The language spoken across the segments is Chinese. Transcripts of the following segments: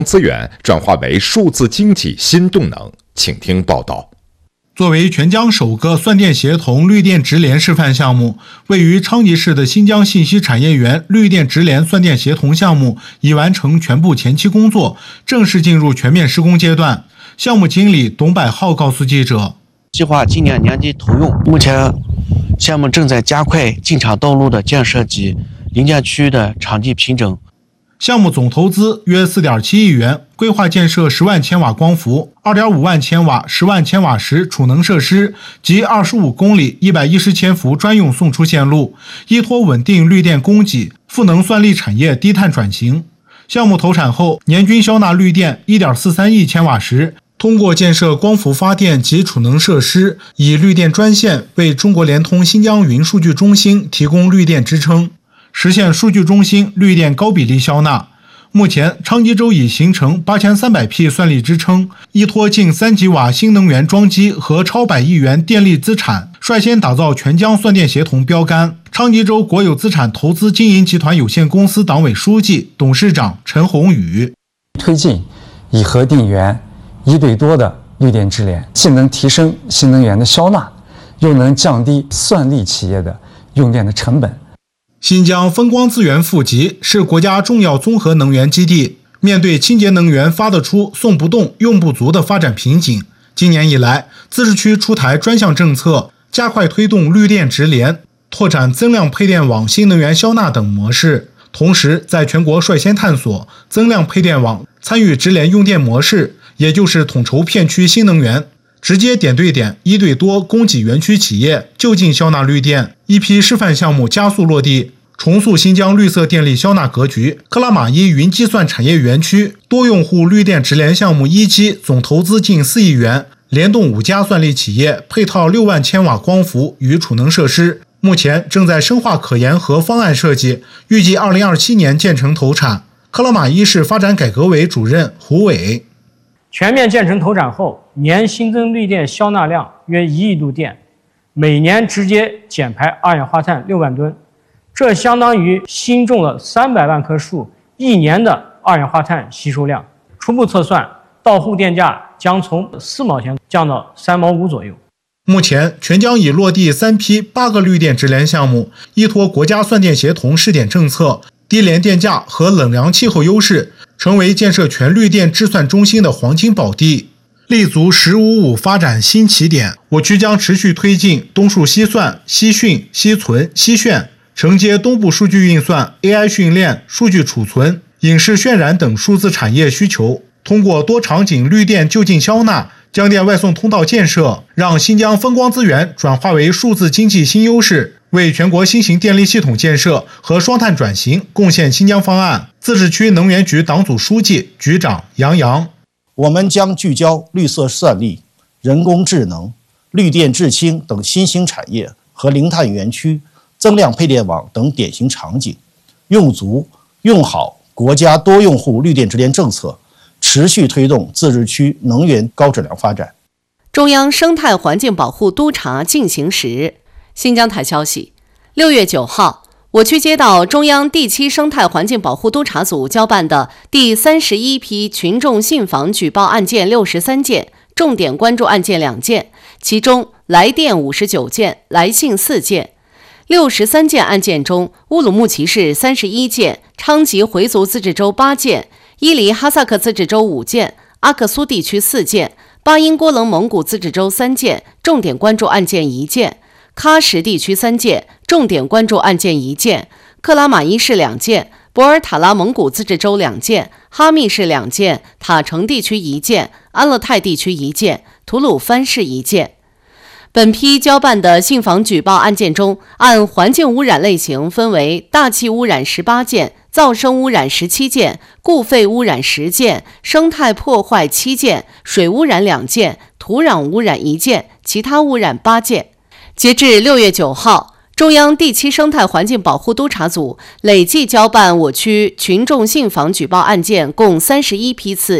资源转化为数字经济新动能。请听报道。 作为全疆首个算电协同绿电直联示范项目，位于昌吉市的新疆信息产业园绿电直联算电协同项目已完成全部前期工作，正式进入全面施工阶段。项目经理董百浩告诉记者， 计划今年年底投用，目前项目正在加快进场道路的建设及临建区域的场地平整。 项目总投资约 4.7 亿元，规划建设10万千瓦光伏、2.5万千瓦、10万千瓦时储能设施及25公里110千伏专用送出线路，依托稳定绿电供给，赋能算力产业低碳转型。项目投产后，年均消纳绿电 1.43 亿千瓦时，通过建设光伏发电及储能设施，以绿电专线为中国联通新疆云数据中心提供绿电支撑，实现数据中心绿电高比例消纳。目前，昌吉州已形成8300匹算力支撑，依托近3吉瓦新能源装机和超100亿元电力资产，率先打造全疆算电协同标杆。昌吉州国有资产投资经营集团有限公司党委书记、董事长陈宏宇， 推进以核定源一对多的绿电直联，既能提升新能源的消纳，又能降低算力企业的用电的成本。 新疆风光资源富集，是国家重要综合能源基地。面对清洁能源发得出、送不动、用不足的发展瓶颈，今年以来，自治区出台专项政策，加快推动绿电直联，拓展增量配电网、新能源消纳等模式。同时，在全国率先探索增量配电网参与直联用电模式，也就是统筹片区新能源，直接点对点、一对多供给园区企业就近消纳绿电。一批示范项目加速落地，重塑新疆绿色电力消纳格局。克拉玛依云计算产业园区多用户绿电直联项目一期总投资近4亿元，联动5家算力企业，配套6万千瓦光伏与储能设施。目前正在深化可研和方案设计，预计2027年建成投产。克拉玛依市发展改革委主任胡伟， 全面建成投产后，年新增绿电消纳量约1亿度电，每年直接减排二氧化碳6万吨，这相当于新种了300万棵树1年的二氧化碳吸收量。初步测算，到户电价将从4毛钱降到3毛5左右。 目前，全疆已落地3批8个绿电直联项目，依托国家算电协同试点政策、低廉电价和冷凉气候优势，成为建设全绿电制算中心的黄金宝地。立足“1055”发展新起点，我区将持续推进东数西算、西训、西存、西炫，承接东部数据运算、AI 训练、数据储存、影视渲染等数字产业需求，通过多场景绿电就近消纳、江电外送通道建设，让新疆风光资源转化为数字经济新优势，为全国新型电力系统建设和双碳转型贡献新疆方案。自治区能源局党组书记、局长杨洋， 我们将聚焦绿色算力、人工智能、绿电制氢等新兴产业和零碳园区、增量配电网等典型场景，用足用好国家多用户绿电直联政策，持续推动自治区能源高质量发展。 中央生态环境保护督查进行时。新疆台消息，6月9号，我区接到中央第7生态环境保护督查组交办的第31批群众信访举报案件63件，重点关注案件2件，其中来电59件，来信4件。63件案件中，乌鲁木齐市31件，昌吉回族自治州8件，伊犁哈萨克自治州5件，阿克苏地区4件，巴音郭楞蒙古自治州3件，重点关注案件1件，喀什地区3件，重点关注案件1件，克拉玛依市2件，博尔塔拉蒙古自治州2件，哈密市2件，塔城地区1件，安勒泰地区1件，吐鲁番市1件。本批交办的信访举报案件中，按环境污染类型分为大气污染18件，噪声污染17件，固废污染10件，生态破坏7件，水污染2件，土壤污染1件，其他污染8件。截至6月9号，中央第7生态环境保护督查组累计交办我区群众信访举报案件共31批次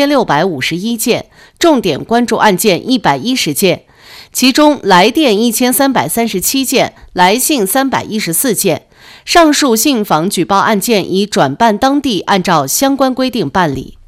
1651件，重点关注案件110件。其中来电1337件，来信314件。上述信访举报案件已转办当地按照相关规定办理。